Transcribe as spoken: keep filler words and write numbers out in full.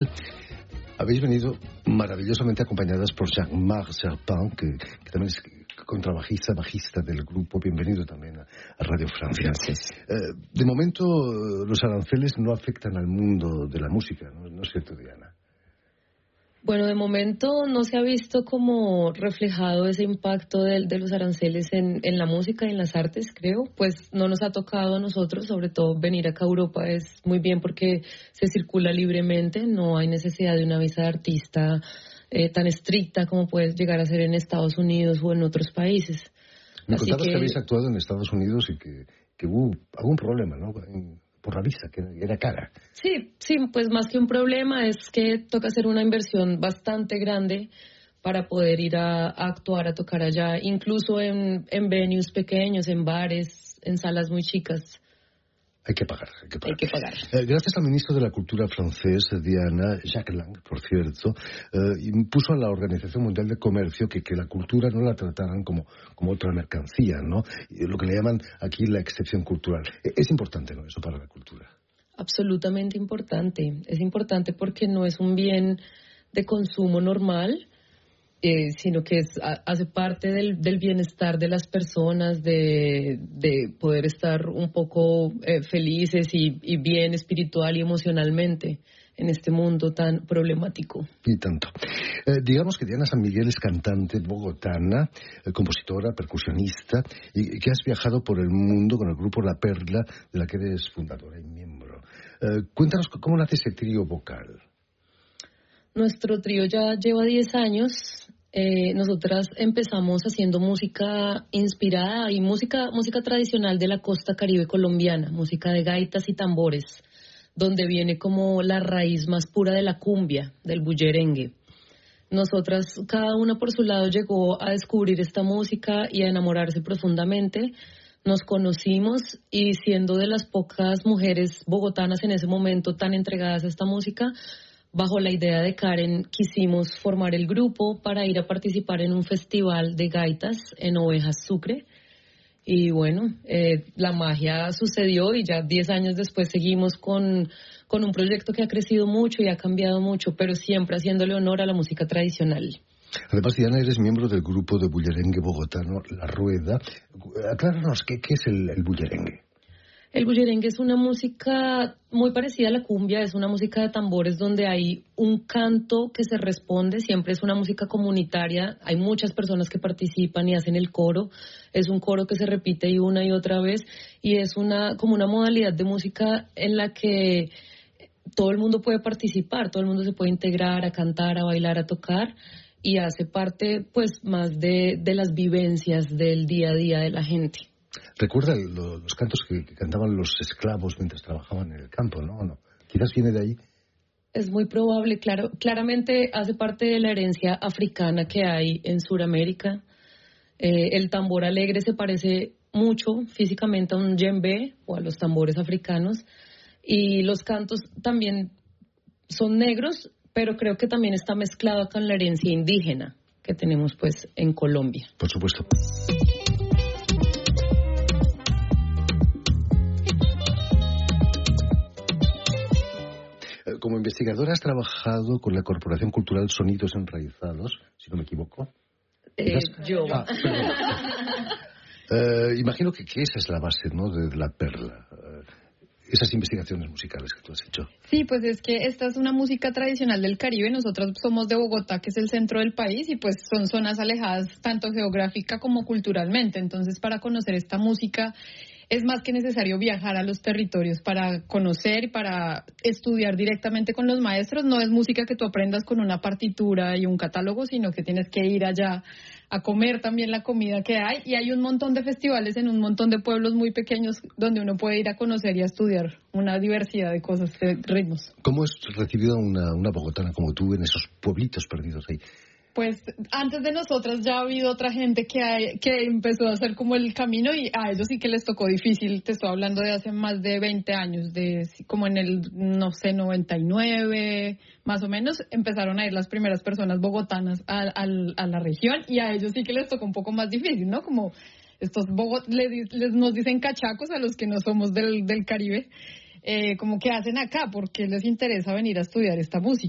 Habéis venido maravillosamente acompañadas por Jean-Marc Serpent, que, que también es contrabajista, bajista del grupo. Bienvenido también a, a Radio Francia. Eh, de momento, los aranceles no afectan al mundo de la música, ¿no, ¿No es cierto, Diana? Bueno, de momento no se ha visto como reflejado ese impacto de, de los aranceles en, en la música y en las artes, creo. Pues no nos ha tocado a nosotros, sobre todo venir acá a Europa es muy bien porque se circula libremente, no hay necesidad de una visa de artista eh, tan estricta como puede llegar a ser en Estados Unidos o en otros países. Me Así contabas que... que habéis actuado en Estados Unidos y que, que hubo algún problema, ¿no? En... por la visa, que era cara. Sí, sí, pues más que un problema es que toca hacer una inversión bastante grande para poder ir a, a actuar, a tocar allá, incluso en, en venues pequeños, en bares, en salas muy chicas. Hay que pagar, hay que pagar. Hay que pagar. Eh, gracias al ministro de la Cultura francés, Diana, Jacques Lang, por cierto, eh, impuso a la Organización Mundial de Comercio que, que la cultura no la trataran como, como otra mercancía, ¿no? Y lo que le llaman aquí la excepción cultural. Es importante, ¿no?, eso para la cultura. Absolutamente importante. Es importante porque no es un bien de consumo normal, Eh, sino que es, a, hace parte del, del bienestar de las personas, de, de poder estar un poco eh, felices y, y bien espiritual y emocionalmente en este mundo tan problemático. Y tanto. Eh, digamos que Diana San Miguel es cantante bogotana, eh, compositora, percusionista, y, y que has viajado por el mundo con el grupo La Perla, de la que eres fundadora y miembro. Eh, cuéntanos cómo nace ese trío vocal. Nuestro trío ya lleva diez años. Eh, nosotras empezamos haciendo música inspirada y música, música tradicional de la costa caribe colombiana, música de gaitas y tambores, donde viene como la raíz más pura de la cumbia, del bullerengue. Nosotras, cada una por su lado, llegó a descubrir esta música y a enamorarse profundamente. Nos conocimos y, siendo de las pocas mujeres bogotanas en ese momento tan entregadas a esta música, bajo la idea de Karen, quisimos formar el grupo para ir a participar en un festival de gaitas en Ovejas, Sucre. Y bueno, eh, la magia sucedió y ya diez años después seguimos con, con un proyecto que ha crecido mucho y ha cambiado mucho, pero siempre haciéndole honor a la música tradicional. Además, Diana, eres miembro del grupo de bullerengue bogotano La Rueda. Acláranos, ¿qué, qué es el, el bullerengue? El bullerengue es una música muy parecida a la cumbia, es una música de tambores donde hay un canto que se responde, siempre es una música comunitaria, hay muchas personas que participan y hacen el coro, es un coro que se repite y una y otra vez, y es una como una modalidad de música en la que todo el mundo puede participar, todo el mundo se puede integrar a cantar, a bailar, a tocar, y hace parte pues más de, de las vivencias del día a día de la gente. Recuerda lo, los cantos que, que cantaban los esclavos mientras trabajaban en el campo, ¿no? ¿O no? Quizás viene de ahí. Es muy probable, claro. Claramente hace parte de la herencia africana que hay en Sudamérica. Eh, el tambor alegre se parece mucho físicamente a un djembe o a los tambores africanos. Y los cantos también son negros, pero creo que también está mezclado con la herencia indígena que tenemos pues en Colombia. Por supuesto. Como investigadora has trabajado con la Corporación Cultural Sonidos Enraizados, si no me equivoco. Eh, yo. Ah, eh, imagino que, que esa es la base, ¿no?, de La Perla. Eh, esas investigaciones musicales que tú has hecho. Sí, pues es que esta es una música tradicional del Caribe. Nosotros somos de Bogotá, que es el centro del país, y pues son zonas alejadas tanto geográfica como culturalmente. Entonces, para conocer esta música es más que necesario viajar a los territorios para conocer y para estudiar directamente con los maestros. No es música que tú aprendas con una partitura y un catálogo, sino que tienes que ir allá a comer también la comida que hay. Y hay un montón de festivales en un montón de pueblos muy pequeños donde uno puede ir a conocer y a estudiar una diversidad de cosas, de ritmos. ¿Cómo es recibida una, una bogotana como tú en esos pueblitos perdidos ahí? Pues antes de nosotras ya ha habido otra gente que, hay, que empezó a hacer como el camino, y a ellos sí que les tocó difícil. Te estoy hablando de hace más de veinte años, de como en el, no sé, noventa y nueve, más o menos, empezaron a ir las primeras personas bogotanas a, a, a la región, y a ellos sí que les tocó un poco más difícil, ¿no? Como estos bogot, les, les nos dicen cachacos a los que no somos del, del Caribe, eh, como que hacen acá, porque les interesa venir a estudiar esta música.